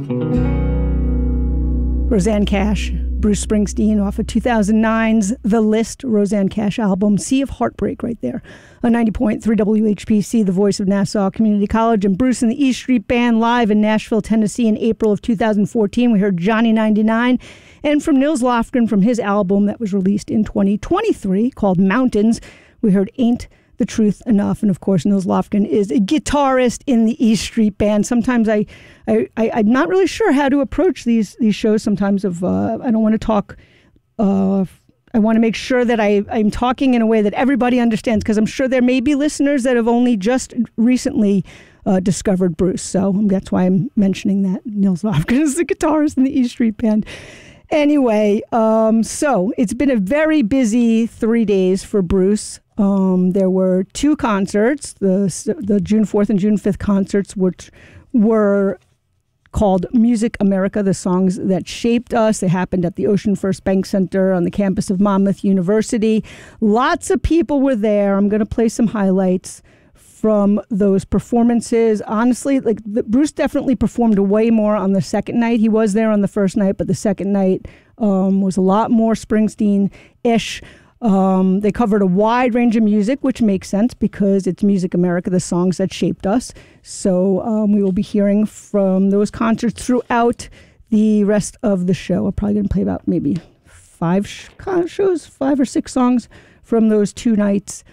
Rosanne Cash, Bruce Springsteen off of 2009's The List, Rosanne Cash album, Sea of Heartbreak right there. On 90.3 WHPC, the voice of Nassau Community College, and Bruce and the E Street Band live in Nashville, Tennessee in April of 2014. We heard Johnny 99. And from Nils Lofgren, from his album that was released in 2023 called Mountains, we heard Ain't the Truth Enough. And of course, Nils Lofgren is a guitarist in the E Street Band. Sometimes I'm not really sure how to approach these shows. Sometimes I don't want to talk. I want to make sure that I'm talking in a way that everybody understands, because I'm sure there may be listeners that have only just recently discovered Bruce. So that's why I'm mentioning that. Nils Lofgren is the guitarist in the E Street Band. Anyway, so it's been a very busy 3 days for Bruce. There were two concerts, the June 4th and June 5th concerts, which were called Music America, the songs that shaped us. They happened at the Ocean First Bank Center on the campus of Monmouth University. Lots of people were there. I'm going to play some highlights from those performances. Honestly, Bruce definitely performed way more on the second night. He was there on the first night, but the second night was a lot more Springsteen-ish. They covered a wide range of music, which makes sense because it's Music America, the songs that shaped us. So we will be hearing from those concerts throughout the rest of the show. I'm probably going to play about maybe 5 or 6 songs from those 2 nights.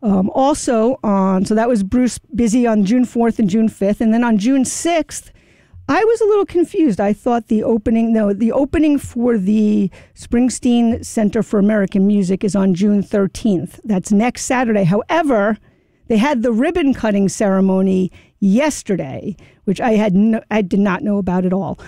So that was Bruce busy on June 4th and June 5th. And then on June 6th, I was a little confused. I thought the opening for the Springsteen Center for American Music is on June 13th. That's next Saturday. However, they had the ribbon cutting ceremony yesterday, which I did not know about at all.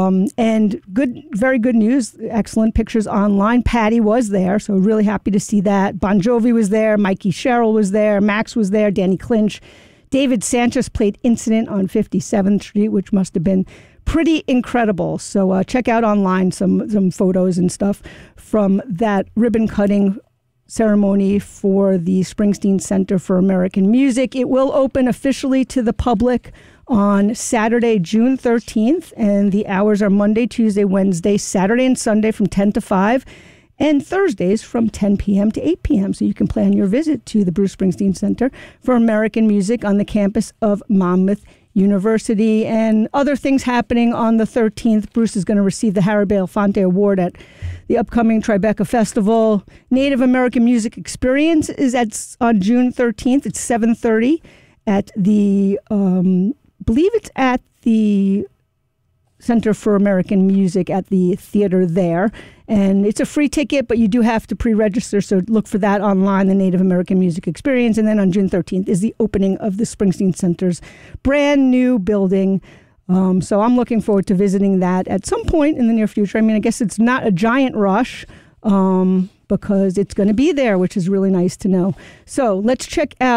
And very good news, excellent pictures online. Patty was there, so really happy to see that. Bon Jovi was there, Mikey Sherrill was there, Max was there, Danny Clinch. David Sanchez played Incident on 57th Street, which must have been pretty incredible. So check out online some photos and stuff from that ribbon cutting ceremony for the Springsteen Center for American Music. It will open officially to the public on Saturday, June 13th, and the hours are Monday, Tuesday, Wednesday, Saturday, and Sunday from 10 to 5. And Thursdays from 10 p.m. to 8 p.m. So you can plan your visit to the Bruce Springsteen Center for American Music on the campus of Monmouth University. And other things happening on the 13th. Bruce is going to receive the Harry Belafonte Award at the upcoming Tribeca Festival. Native American Music Experience is on June 13th. It's 7:30 at the, believe it's at the Center for American Music at the theater there. And it's a free ticket, but you do have to pre-register, so look for that online, the Native American Music Experience. And then on June 13th is the opening of the Springsteen Center's brand new building. So I'm looking forward to visiting that at some point in the near future. I mean, I guess it's not a giant rush because it's going to be there, which is really nice to know. So let's check out